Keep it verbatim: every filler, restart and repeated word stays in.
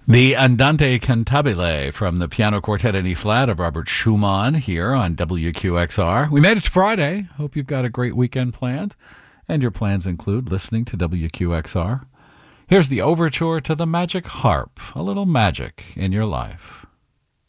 The Andante Cantabile from the Piano Quartet in E-flat of Robert Schumann here on W Q X R. We made it to Friday. Hope you've got a great weekend planned, and your plans include listening to W Q X R. Here's the overture to the Magic Harp, a little magic in your life.